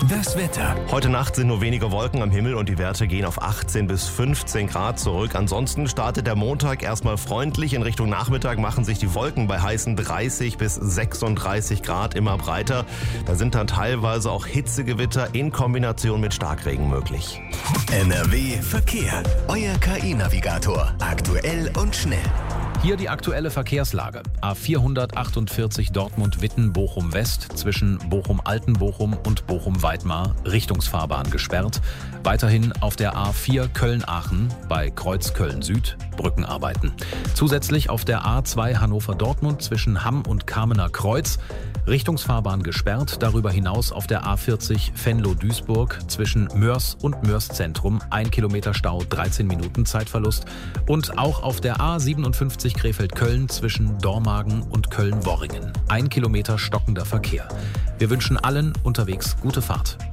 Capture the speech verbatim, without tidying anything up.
Das Wetter. Heute Nacht sind nur wenige Wolken am Himmel und die Werte gehen auf achtzehn bis fünfzehn Grad zurück. Ansonsten startet der Montag erstmal freundlich. In Richtung Nachmittag machen sich die Wolken bei heißen dreißig bis sechsunddreißig Grad immer breiter. Da sind dann teilweise auch Hitzegewitter in Kombination mit Starkregen möglich. N R W Verkehr. Euer K I-Navigator. Aktuell und schnell. Hier die aktuelle Verkehrslage. A vierhundertachtundvierzig Dortmund-Witten, Bochum-West zwischen Bochum-Altenbochum und Bochum-Weidmar Richtungsfahrbahn gesperrt. Weiterhin auf der A vier Köln-Aachen bei Kreuz Köln-Süd Brückenarbeiten. Zusätzlich auf der A zwei Hannover-Dortmund zwischen Hamm und Kamener Kreuz Richtungsfahrbahn gesperrt. Darüber hinaus auf der A vierzig Venlo-Duisburg zwischen Mörs und Mörs-Zentrum ein Kilometer Stau, dreizehn Minuten Zeitverlust. Und auch auf der A siebenundfünfzig Krefeld-Köln zwischen Dormagen und Köln-Worringen ein Kilometer stockender Verkehr. Wir wünschen allen unterwegs gute Fahrt.